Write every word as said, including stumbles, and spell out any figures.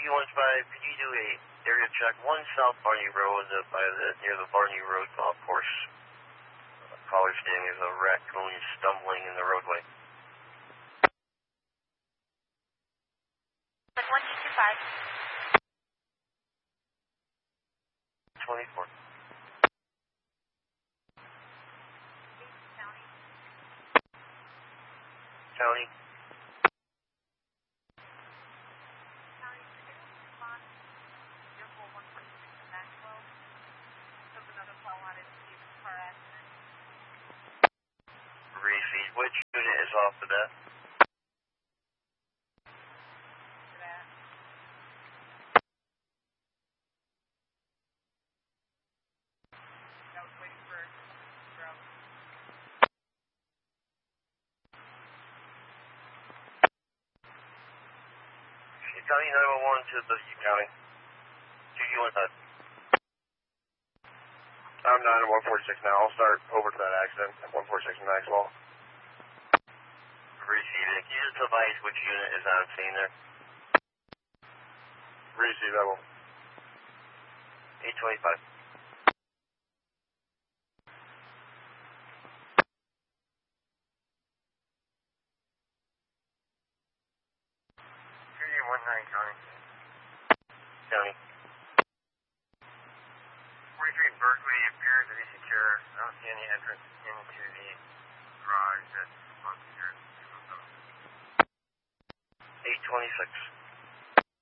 G one five, could you do a area check one South Barney Road uh, by the near the Barney Road golf course? Uh, caller stating there's a raccoon stumbling in the roadway. one two two five. twenty-four. County. County. County, could you respond to vehicle one forty-six in Maxwell? Took another call on it to see the car accident. Refeed. Which unit is off the bat? For that. I was waiting for Bro. County nine one one to the County. two G one five. I'm nine at one forty-six now. I'll start over to that accident at one forty-six in Maxwell. Receive it. Can you just advise which unit is on scene there? Receive, I will. eight twenty-five. two G one nine County. County. forty-three Berkeley appears to be secure. I don't see any entrance into the garage that's on secure. eight twenty-six.